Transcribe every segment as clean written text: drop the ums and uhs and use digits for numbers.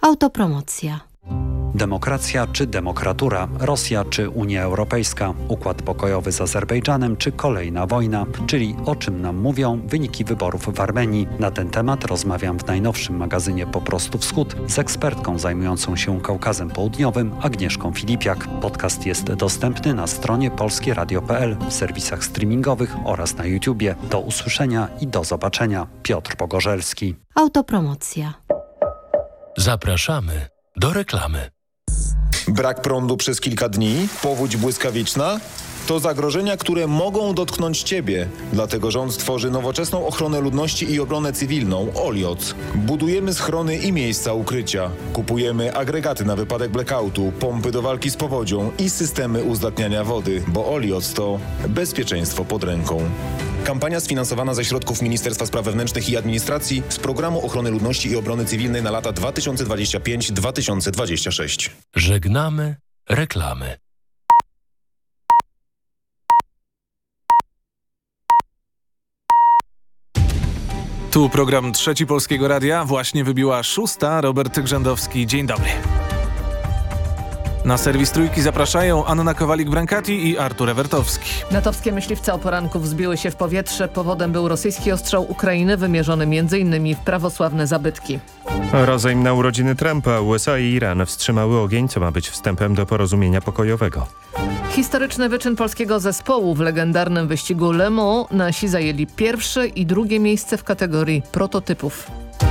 Autopromocja. Demokracja czy demokratura, Rosja czy Unia Europejska, układ pokojowy z Azerbejdżanem czy kolejna wojna, czyli o czym nam mówią wyniki wyborów w Armenii. Na ten temat rozmawiam w najnowszym magazynie Po prostu Wschód z ekspertką zajmującą się Kaukazem Południowym Agnieszką Filipiak. Podcast jest dostępny na stronie polskieradio.pl, w serwisach streamingowych oraz na YouTubie. Do usłyszenia i do zobaczenia. Piotr Pogorzelski. Autopromocja. Zapraszamy do reklamy. Brak prądu przez kilka dni? Powódź błyskawiczna? To zagrożenia, które mogą dotknąć Ciebie. Dlatego rząd tworzy nowoczesną ochronę ludności i obronę cywilną OLIOC. Budujemy schrony i miejsca ukrycia. Kupujemy agregaty na wypadek blackoutu, pompy do walki z powodzią i systemy uzdatniania wody, bo OLIOC to bezpieczeństwo pod ręką. Kampania sfinansowana ze środków Ministerstwa Spraw Wewnętrznych i Administracji z Programu Ochrony Ludności i Obrony Cywilnej na lata 2025-2026. Żegnamy reklamy. Tu program Trzeci Polskiego Radia. Właśnie wybiła 6. Robert Grzędowski. Dzień dobry. Na serwis Trójki zapraszają Anna Kowalik-Brankati i Artur Ewertowski. Natowskie myśliwce o poranku wzbiły się w powietrze. Powodem był rosyjski ostrzał Ukrainy wymierzony m.in. w prawosławne zabytki. Rozejm na urodziny Trumpa. USA i Iran wstrzymały ogień, co ma być wstępem do porozumienia pokojowego. Historyczny wyczyn polskiego zespołu w legendarnym wyścigu Le Mans. Nasi zajęli pierwsze i drugie miejsce w kategorii prototypów.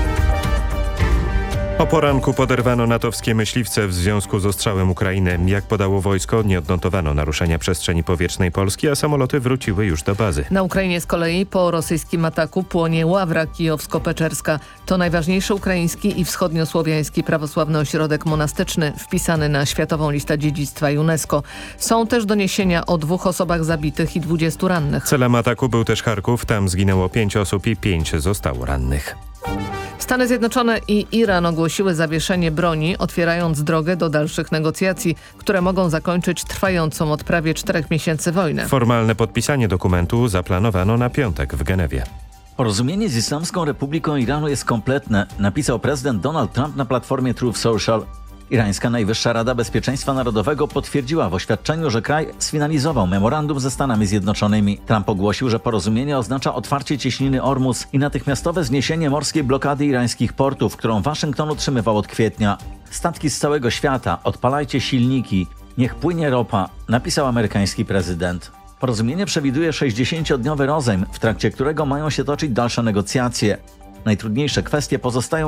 O poranku poderwano natowskie myśliwce w związku z ostrzałem Ukrainy. Jak podało wojsko, nie odnotowano naruszenia przestrzeni powietrznej Polski, a samoloty wróciły już do bazy. Na Ukrainie z kolei po rosyjskim ataku płonie Ławra kijowsko-peczerska. To najważniejszy ukraiński i wschodniosłowiański prawosławny ośrodek monastyczny wpisany na Światową Listę Dziedzictwa UNESCO. Są też doniesienia o 2 osobach zabitych i 20 rannych. Celem ataku był też Charków. Tam zginęło 5 osób i 5 zostało rannych. Stany Zjednoczone i Iran ogłosiły zawieszenie broni, otwierając drogę do dalszych negocjacji, które mogą zakończyć trwającą od prawie 4 miesięcy wojnę. Formalne podpisanie dokumentu zaplanowano na piątek w Genewie. Porozumienie z Islamską Republiką Iranu jest kompletne, napisał prezydent Donald Trump na platformie Truth Social. Irańska Najwyższa Rada Bezpieczeństwa Narodowego potwierdziła w oświadczeniu, że kraj sfinalizował memorandum ze Stanami Zjednoczonymi. Trump ogłosił, że porozumienie oznacza otwarcie cieśniny Ormus i natychmiastowe zniesienie morskiej blokady irańskich portów, którą Waszyngton utrzymywał od kwietnia. Statki z całego świata, odpalajcie silniki, niech płynie ropa, napisał amerykański prezydent. Porozumienie przewiduje 60-dniowy rozejm, w trakcie którego mają się toczyć dalsze negocjacje. Najtrudniejsze kwestie pozostają